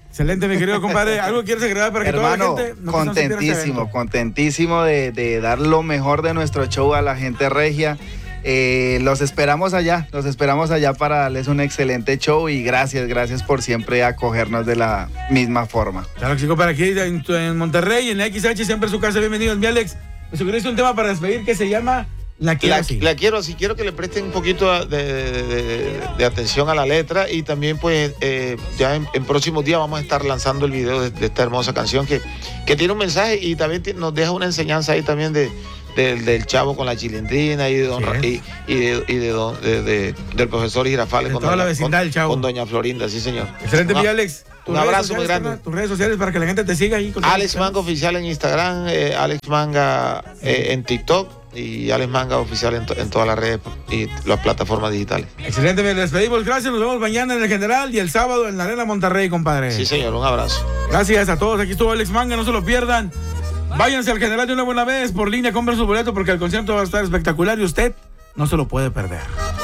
Excelente, mi querido compadre. ¿Algo quieres agregar para que Hermano, toda la gente... contentísimo de dar lo mejor de nuestro show a la gente regia. Los esperamos allá para darles un excelente show y gracias por siempre acogernos de la misma forma. Claro que sí, compadre, aquí en Monterrey, en la XH, siempre su casa. Bienvenidos, mi Alex. Me sugeriste un tema para despedir que se llama La Quiero Así. La quiero así. Quiero que le presten un poquito de atención a la letra y también pues ya en próximos días vamos a estar lanzando el video de esta hermosa canción que tiene un mensaje y también nos deja una enseñanza ahí también del chavo con la chilindrina y del profesor Girafales con doña Florinda, sí señor. Excelente, mi Alex. Un abrazo muy grande. Tus redes sociales para que la gente te siga ahí. Alex Manga Oficial en Instagram, Alex Manga en TikTok y Alex Manga Oficial en todas las redes y las plataformas digitales. Excelente, me despedimos, gracias, nos vemos mañana en el General y el sábado en la Arena Monterrey, compadre. Sí, señor, un abrazo. Gracias a todos, aquí estuvo Alex Manga, no se lo pierdan. Váyanse al General de una buena vez, por línea, compren su boleto porque el concierto va a estar espectacular y usted no se lo puede perder.